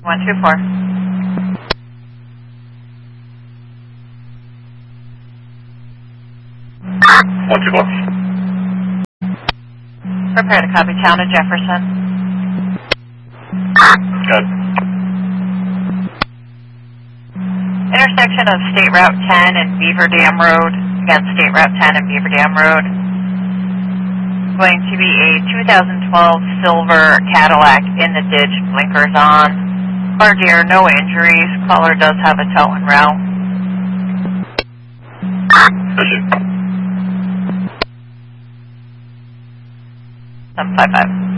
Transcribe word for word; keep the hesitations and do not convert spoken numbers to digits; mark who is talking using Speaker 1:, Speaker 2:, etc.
Speaker 1: one two four.
Speaker 2: one two four.
Speaker 1: Prepare to copy town of Jefferson.
Speaker 2: Good.
Speaker 1: Intersection of State Route ten and Beaver Dam Road. Again, State Route ten and Beaver Dam Road. Going to be a two thousand twelve silver Cadillac in the ditch, blinkers on. Car gear, no injuries. Caller does have a tow and route.
Speaker 2: Vision.
Speaker 1: seven five five.